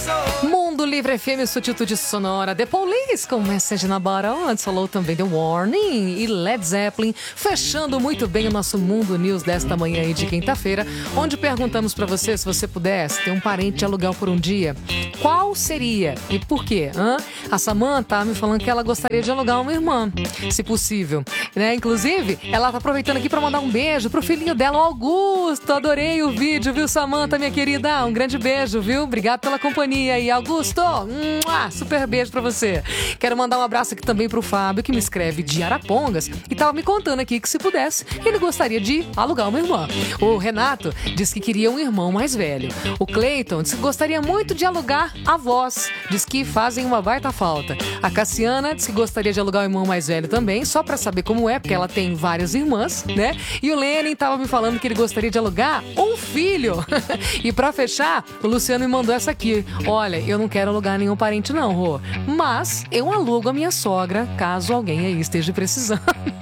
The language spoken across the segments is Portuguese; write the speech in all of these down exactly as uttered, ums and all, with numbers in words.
Mundo Livre F M, Sutiltude Sonora, The Police com Message na Bottle, antes falou também The Warning e Led Zeppelin, fechando muito bem o nosso Mundo News desta manhã aí de quinta-feira, onde perguntamos pra você, se você pudesse ter um parente de aluguel por um dia, qual seria e por quê? Hã? A Samantha tá me falando que ela gostaria de alugar uma irmã, se possível, né? Inclusive, ela tá aproveitando aqui pra mandar um beijo pro filhinho dela, o Augusto. Adorei o vídeo, viu, Samantha, minha querida? Um grande beijo, viu? Obrigado pela companhia aí, Augusto. Mua, super beijo pra você. Quero mandar um abraço aqui também pro Fábio, que me escreve de Arapongas e tava me contando aqui que, se pudesse, ele gostaria de alugar uma irmã. O Renato disse que queria um irmão mais velho. O Cleiton disse que gostaria muito de alugar avós. Diz que fazem uma baita falta. A Cassiana disse que gostaria de alugar um irmão mais velho também, só pra saber como é, porque ela tem várias irmãs, né? E o Lenin tava me falando que ele gostaria de alugar um filho. E pra fechar, o Luciano me mandou essa aqui. Olha, eu não quero alugar nenhum parente não, Rô, mas eu alugo a minha sogra, caso alguém aí esteja precisando.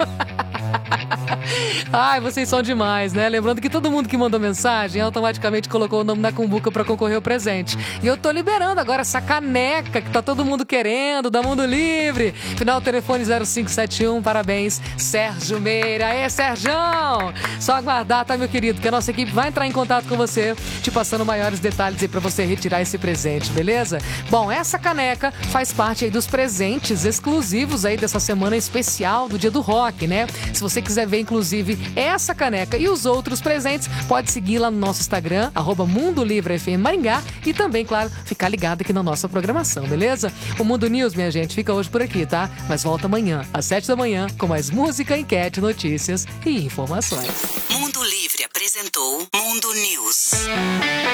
Ai, vocês são demais, né? Lembrando que todo mundo que mandou mensagem automaticamente colocou o nome da Cumbuca pra concorrer ao presente. E eu tô liberando agora essa caneca que tá todo mundo querendo, da Mundo Livre. Final telefone zero cinco sete um, parabéns, Sérgio Meira. Aê, Sérgio! Só aguardar, tá, meu querido, que a nossa equipe vai entrar em contato com você, te passando maiores detalhes aí pra você retirar esse presente, beleza? Bom, essa caneca faz parte aí dos presentes exclusivos aí dessa semana especial do Dia do Rock, né? Se você quiser ver, inclusive, essa caneca e os outros presentes, pode seguir lá no nosso Instagram, arroba Mundo Livre F M Maringá, e também, claro, ficar ligado aqui na nossa programação, beleza? O Mundo News, minha gente, fica hoje por aqui, tá? Mas volta amanhã, às sete da manhã, com mais música, enquete, notícias e informações. Mundo Livre apresentou Mundo News.